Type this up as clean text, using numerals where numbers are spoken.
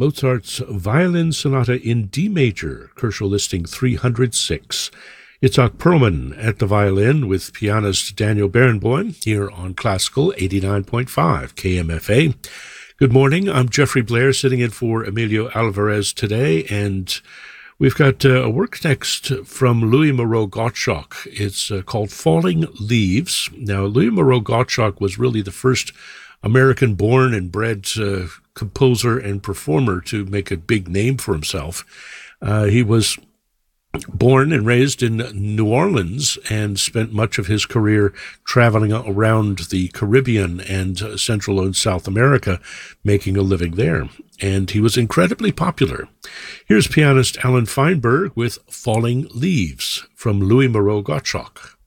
Mozart's Violin Sonata in D major, Kershaw listing 306. Itzhak Perlman at the violin with pianist Daniel Barenboim here on Classical 89.5 KMFA. Good morning. I'm Jeffrey Blair sitting in for Emilio Alvarez today, and we've got a work text from Louis Moreau Gottschalk. It's called Falling Leaves. Now, Louis Moreau Gottschalk was really the first American-born and bred composer and performer to make a big name for himself. He was born and raised in New Orleans and spent much of his career traveling around the Caribbean and Central and South America, making a living there. And he was incredibly popular. Here's pianist Alan Feinberg with Falling Leaves from Louis Moreau Gottschalk.